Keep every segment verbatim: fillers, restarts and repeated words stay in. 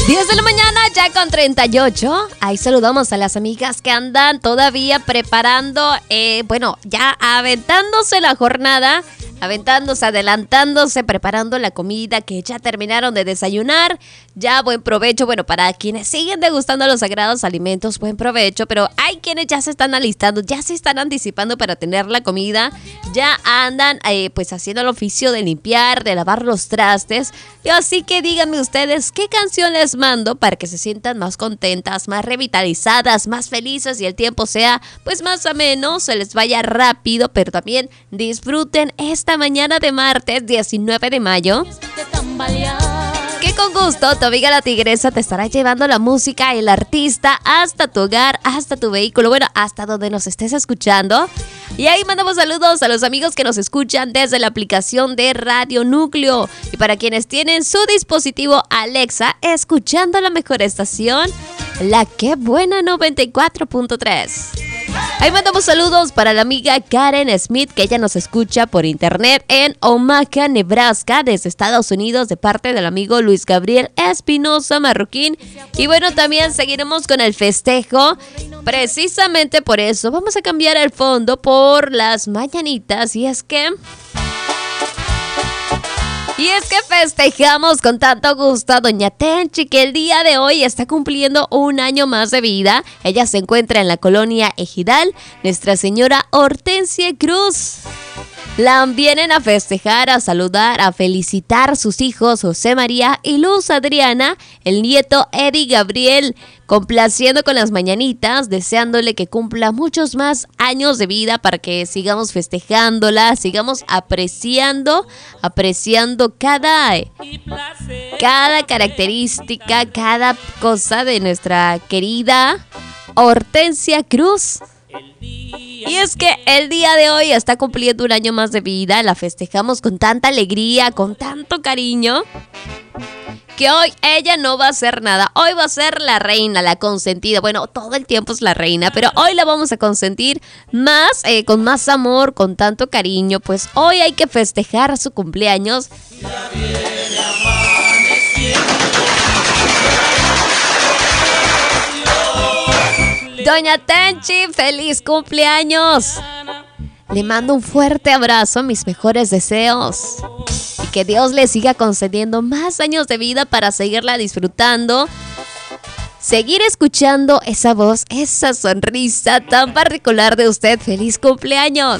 diez de la mañana, ya con treinta y ocho. Ahí saludamos a las amigas que andan todavía preparando, eh, bueno, ya aventándose la jornada, aventándose, adelantándose, preparando la comida, que ya terminaron de desayunar. Ya buen provecho, bueno, para quienes siguen degustando los sagrados alimentos, buen provecho, pero hay quienes ya se están alistando, ya se están anticipando para tener la comida, ya andan eh, pues haciendo el oficio de limpiar, de lavar los trastes. Y así que díganme ustedes, ¿qué canción les mando para que se sientan más contentas, más revitalizadas, más felices y el tiempo sea pues más ameno, se les vaya rápido, pero también disfruten esta mañana de martes diecinueve de mayo? Que con gusto tu amiga la tigresa te estará llevando la música, el artista, hasta tu hogar, hasta tu vehículo, bueno, hasta donde nos estés escuchando. Y ahí mandamos saludos a los amigos que nos escuchan desde la aplicación de Radio Núcleo. Y para quienes tienen su dispositivo Alexa, escuchando la mejor estación, la que buena noventa y cuatro punto tres. Ahí mandamos saludos para la amiga Karen Smith, que ella nos escucha por internet en Omaha, Nebraska, desde Estados Unidos, de parte del amigo Luis Gabriel Espinosa Marroquín. Y bueno, también seguiremos con el festejo. Precisamente por eso vamos a cambiar el fondo por las mañanitas. Y es que... Y es que festejamos con tanto gusto a doña Tenchi, que el día de hoy está cumpliendo un año más de vida. Ella se encuentra en la colonia Ejidal, Nuestra Señora Hortensia Cruz. La vienen a festejar, a saludar, a felicitar sus hijos José María y Luz Adriana, el nieto Eddie Gabriel, complaciendo con las mañanitas, deseándole que cumpla muchos más años de vida para que sigamos festejándola, sigamos apreciando, apreciando cada, cada característica, cada cosa de nuestra querida Hortensia Cruz. Y es que el día de hoy está cumpliendo un año más de vida, la festejamos con tanta alegría, con tanto cariño, que hoy ella no va a hacer nada. Hoy va a ser la reina, la consentida. Bueno, todo el tiempo es la reina, pero hoy la vamos a consentir más, eh, con más amor, con tanto cariño. Pues hoy hay que festejar su cumpleaños. Doña Tenchi, feliz cumpleaños. Le mando un fuerte abrazo, mis mejores deseos. Y que Dios le siga concediendo más años de vida para seguirla disfrutando. Seguir escuchando esa voz, esa sonrisa tan particular de usted. ¡Feliz cumpleaños!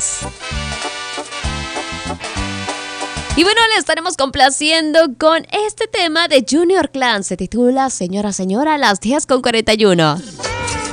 Y bueno, le estaremos complaciendo con este tema de Junior Clan. Se titula Señora, Señora, a las diez con cuarenta y uno.